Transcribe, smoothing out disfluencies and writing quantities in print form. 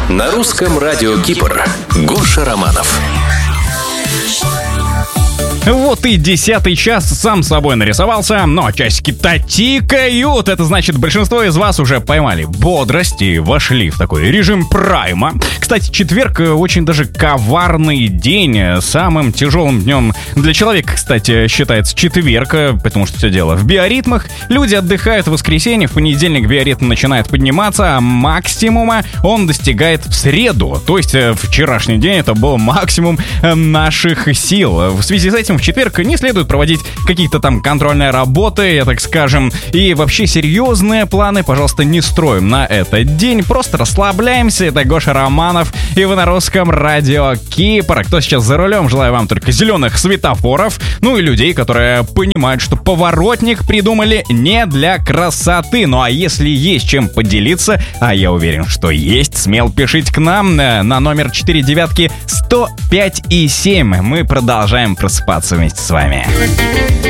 На русском радио Кипр. Гоша Романов. Вот и 10-й час сам собой нарисовался, но часики-то тикают. Это значит, большинство из вас уже поймали бодрость и вошли в такой режим прайма. Кстати, четверг очень даже коварный день. Самым тяжелым днем для человека, кстати, считается четверг, потому что все дело в биоритмах. Люди отдыхают в воскресенье, в понедельник биоритм начинает подниматься, а максимума он достигает в среду. То есть вчерашний день это был максимум наших сил. В связи с этим в четверг не следует проводить какие-то там контрольные работы, так скажем, и вообще серьезные планы, пожалуйста, не строим на этот день, просто расслабляемся. Это Гоша Романов, и вы на русском радио Кипр. Кто сейчас за рулем, желаю вам только зеленых светофоров, ну и людей, которые понимают, что поворотник придумали не для красоты. Ну а если есть чем поделиться, а я уверен, что есть, смело пишите к нам на номер 4 105 и 7. Мы продолжаем просыпаться вместе с вами.